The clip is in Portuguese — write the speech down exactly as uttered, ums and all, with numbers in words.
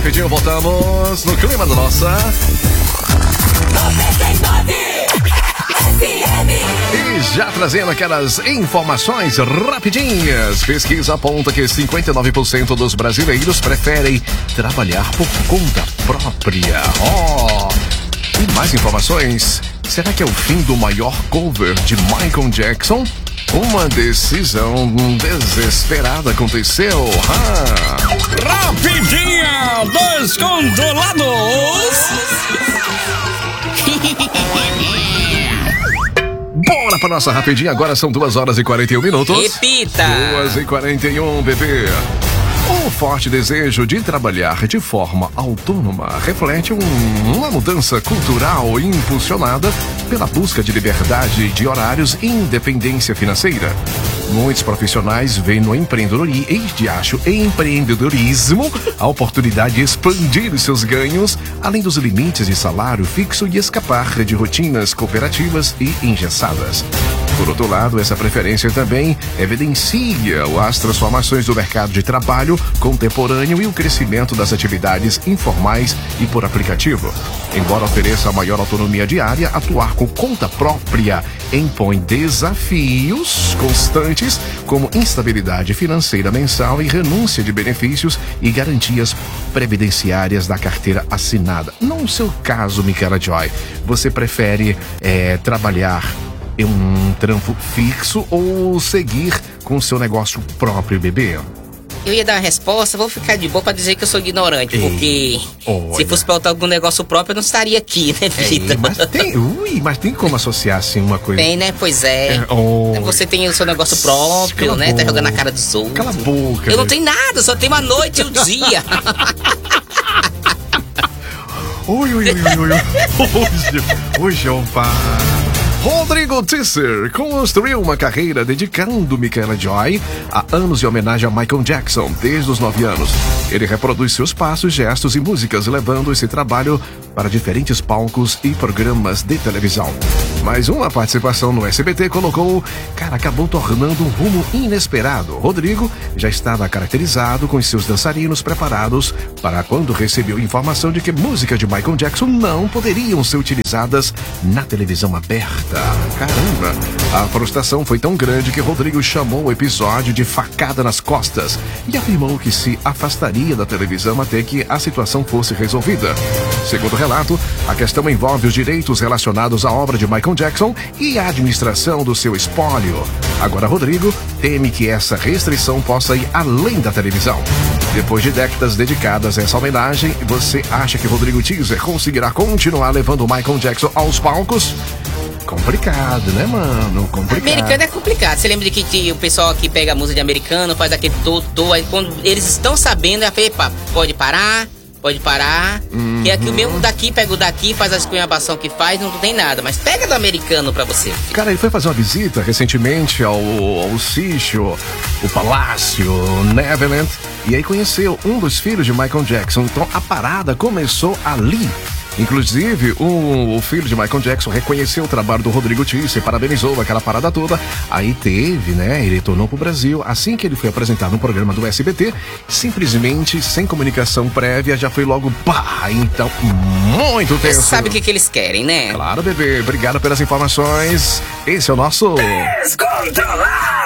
rapidinho, voltamos no clima da nossa noventa e nove F M. E já trazendo aquelas informações rapidinhas. Pesquisa aponta que cinquenta e nove por cento dos brasileiros preferem trabalhar por conta própria. Oh! E mais informações. Será que é o fim do maior cover de Michael Jackson? Uma decisão desesperada aconteceu. Ah. Rapidinha dos controlados. Bora pra nossa rapidinha. Agora são duas horas e quarenta e um minutos. Repita. duas e quarenta e um, bebê. O forte desejo de trabalhar de forma autônoma reflete um, uma mudança cultural impulsionada pela busca de liberdade de horários e independência financeira. Muitos profissionais veem no empreendedorismo, empreendedorismo a oportunidade de expandir os seus ganhos, além dos limites de salário fixo e escapar de rotinas cooperativas e engessadas. Por outro lado, essa preferência também evidencia as transformações do mercado de trabalho contemporâneo e o crescimento das atividades informais e por aplicativo. Embora ofereça maior autonomia diária, atuar com conta própria impõe desafios constantes, como instabilidade financeira mensal e renúncia de benefícios e garantias previdenciárias da carteira assinada. No seu caso, Micaela Joy, você prefere é, trabalhar em um trampo fixo ou seguir com o seu negócio próprio, bebê? Eu ia dar uma resposta, vou ficar de boa pra dizer que eu sou ignorante, Ei, porque olha. se fosse pra eu ter algum negócio próprio, eu não estaria aqui, né, vida? Ei, mas tem, ui, mas tem como associar assim uma coisa? Tem, né? Pois é. É, oh. Você tem o seu negócio próprio, Cala né? a Tá boca. jogando na cara dos outros. Cala a boca. Eu não bebê. tenho nada, só tenho uma noite e um dia. Ui, ui, ui, ui, ui. Hoje, hoje, opa. Rodrigo Tisser construiu uma carreira dedicando Micaela Joy a anos em homenagem a Michael Jackson desde os nove anos. Ele reproduz seus passos, gestos e músicas, levando esse trabalho para diferentes palcos e programas de televisão. Mais uma participação no S B T colocou, cara, acabou tornando um rumo inesperado. Rodrigo já estava caracterizado com seus dançarinos preparados para quando recebeu informação de que músicas de Michael Jackson não poderiam ser utilizadas na televisão aberta. Caramba! A frustração foi tão grande que Rodrigo chamou o episódio de facada nas costas e afirmou que se afastaria da televisão até que a situação fosse resolvida. Segundo o relato, a questão envolve os direitos relacionados à obra de Michael Jackson e a administração do seu espólio. Agora, Rodrigo teme que essa restrição possa ir além da televisão. Depois de décadas dedicadas a essa homenagem, você acha que Rodrigo Tisser conseguirá continuar levando o Michael Jackson aos palcos? Complicado, né, mano? Complicado. Americano é complicado. Você lembra de que, que o pessoal que pega a música de americano, faz aquele todo, aí quando eles estão sabendo, é epa, pode parar, pode parar. Uhum. E aqui o mesmo daqui, pega o daqui, faz a escunhabação que faz, não tem nada. Mas pega do americano pra você. Cara, ele foi fazer uma visita recentemente ao, ao sítio, o Palácio Neverland, e aí conheceu um dos filhos de Michael Jackson. Então a parada começou ali. Inclusive, o, o filho de Michael Jackson reconheceu o trabalho do Rodrigo Tisser, parabenizou aquela parada toda. Aí teve, né? Ele retornou pro Brasil. Assim que ele foi apresentado no programa do S B T, simplesmente, sem comunicação prévia, já foi logo pá! Então, muito Você tenso. sabe o que, que eles querem, né? Claro, bebê. Obrigado pelas informações. Esse é o nosso... Descontrolado.